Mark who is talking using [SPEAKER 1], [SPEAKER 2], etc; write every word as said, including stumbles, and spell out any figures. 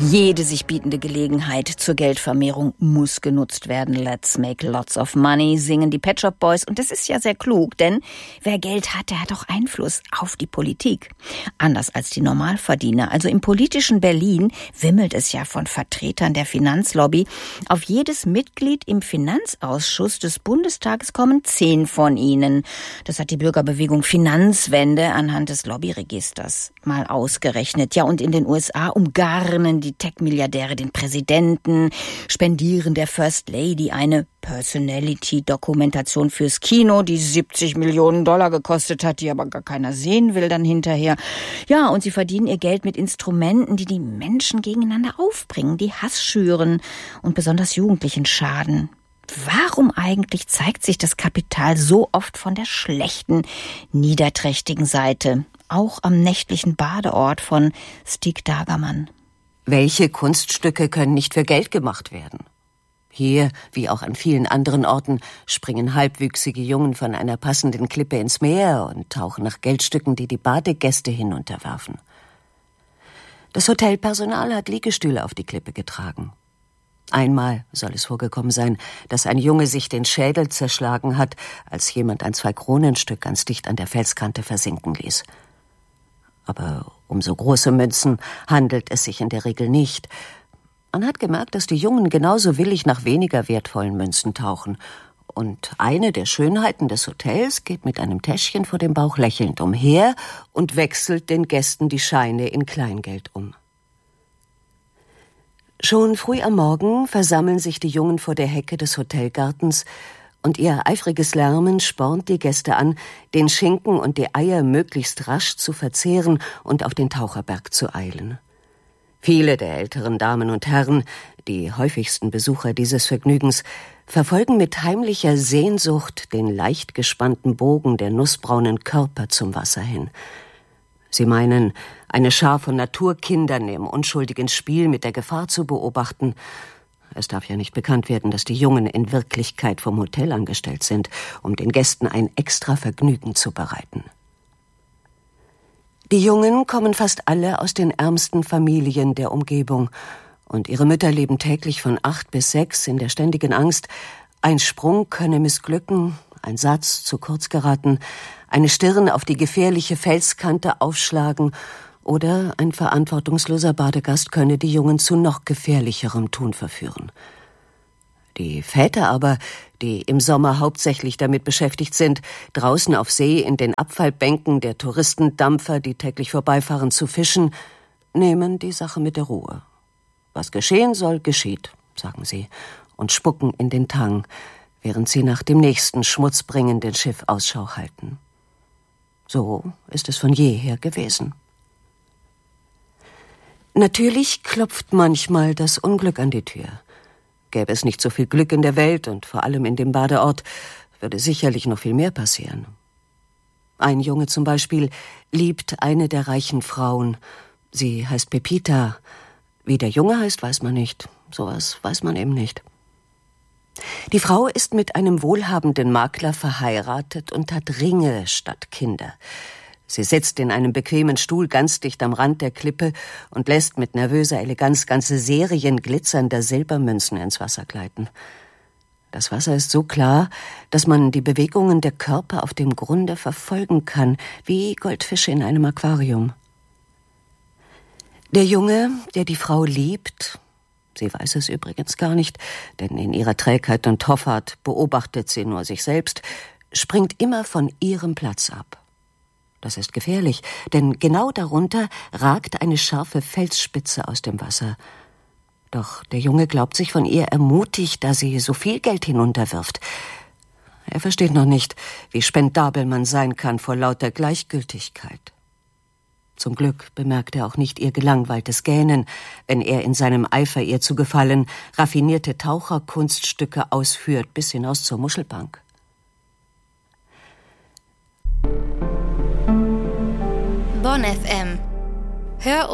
[SPEAKER 1] Jede sich bietende Gelegenheit zur Geldvermehrung muss genutzt werden. Let's make lots of money, singen die Pet Shop Boys. Und das ist ja sehr klug, denn wer Geld hat, der hat auch Einfluss auf die Politik. Anders als die Normalverdiener. Also im politischen Berlin wimmelt es ja von Vertretern der Finanzlobby. Auf jedes Mitglied im Finanzausschuss des Bundestages kommen zehn von ihnen. Das hat die Bürgerbewegung Finanzwende anhand des Lobbyregisters mal ausgerechnet. Ja, und in den U S A umgarnen die Tech-Milliardäre den Präsidenten, spendieren der First Lady eine Personality-Dokumentation fürs Kino, die siebzig Millionen Dollar gekostet hat, die aber gar keiner sehen will dann hinterher. Ja, und sie verdienen ihr Geld mit Instrumenten, die die Menschen gegeneinander aufbringen, die Hass schüren und besonders Jugendlichen schaden. Warum eigentlich zeigt sich das Kapital so oft von der schlechten, niederträchtigen Seite? Auch am nächtlichen Badeort von Stieg Dagermann.
[SPEAKER 2] Welche Kunststücke können nicht für Geld gemacht werden? Hier, wie auch an vielen anderen Orten, springen halbwüchsige Jungen von einer passenden Klippe ins Meer und tauchen nach Geldstücken, die die Badegäste hinunterwerfen. Das Hotelpersonal hat Liegestühle auf die Klippe getragen. Einmal soll es vorgekommen sein, dass ein Junge sich den Schädel zerschlagen hat, als jemand ein Zwei-Kronen-Stück ganz dicht an der Felskante versinken ließ. Aber um so große Münzen handelt es sich in der Regel nicht. Man hat gemerkt, dass die Jungen genauso willig nach weniger wertvollen Münzen tauchen. Und eine der Schönheiten des Hotels geht mit einem Täschchen vor dem Bauch lächelnd umher und wechselt den Gästen die Scheine in Kleingeld um. Schon früh am Morgen versammeln sich die Jungen vor der Hecke des Hotelgartens und ihr eifriges Lärmen spornt die Gäste an, den Schinken und die Eier möglichst rasch zu verzehren und auf den Taucherberg zu eilen. Viele der älteren Damen und Herren, die häufigsten Besucher dieses Vergnügens, verfolgen mit heimlicher Sehnsucht den leicht gespannten Bogen der nussbraunen Körper zum Wasser hin. Sie meinen, eine Schar von Naturkindern im unschuldigen Spiel mit der Gefahr zu beobachten. Es darf ja nicht bekannt werden, dass die Jungen in Wirklichkeit vom Hotel angestellt sind, um den Gästen ein extra Vergnügen zu bereiten. Die Jungen kommen fast alle aus den ärmsten Familien der Umgebung und ihre Mütter leben täglich von acht bis sechs in der ständigen Angst, ein Sprung könne missglücken, ein Satz zu kurz geraten, eine Stirn auf die gefährliche Felskante aufschlagen oder ein verantwortungsloser Badegast könne die Jungen zu noch gefährlicherem Tun verführen. Die Väter aber, die im Sommer hauptsächlich damit beschäftigt sind, draußen auf See in den Abfallbänken der Touristendampfer, die täglich vorbeifahren, zu fischen, nehmen die Sache mit der Ruhe. Was geschehen soll, geschieht, sagen sie, und spucken in den Tang, während sie nach dem nächsten schmutzbringenden Schiff Ausschau halten. So ist es von jeher gewesen. Natürlich klopft manchmal das Unglück an die Tür. Gäbe es nicht so viel Glück in der Welt und vor allem in dem Badeort, würde sicherlich noch viel mehr passieren. Ein Junge zum Beispiel liebt eine der reichen Frauen. Sie heißt Pepita. Wie der Junge heißt, weiß man nicht. Sowas weiß man eben nicht. Die Frau ist mit einem wohlhabenden Makler verheiratet und hat Ringe statt Kinder. Sie sitzt in einem bequemen Stuhl ganz dicht am Rand der Klippe und lässt mit nervöser Eleganz ganze Serien glitzernder Silbermünzen ins Wasser gleiten. Das Wasser ist so klar, dass man die Bewegungen der Körper auf dem Grunde verfolgen kann, wie Goldfische in einem Aquarium. Der Junge, der die Frau liebt, sie weiß es übrigens gar nicht, denn in ihrer Trägheit und Hoffart beobachtet sie nur sich selbst, springt immer von ihrem Platz ab. Das ist gefährlich, denn genau darunter ragt eine scharfe Felsspitze aus dem Wasser. Doch der Junge glaubt sich von ihr ermutigt, da sie so viel Geld hinunterwirft. Er versteht noch nicht, wie spendabel man sein kann vor lauter Gleichgültigkeit. Zum Glück bemerkt er auch nicht ihr gelangweiltes Gähnen, wenn er in seinem Eifer, ihr zu gefallen, raffinierte Taucherkunststücke ausführt bis hinaus zur Muschelbank.
[SPEAKER 3] Bonn F M. Hör